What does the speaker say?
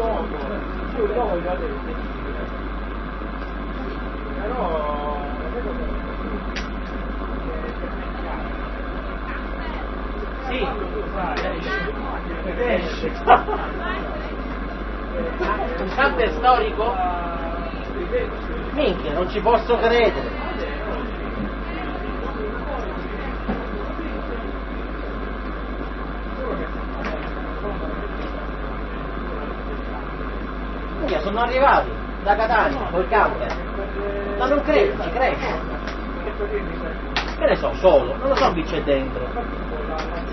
Sì, un camper storico? Minchia, non ci posso credere. Minchia, sono arrivati da Catania col camper. Ma non credo, ci credo. Che ne so, solo, non lo so chi c'è dentro.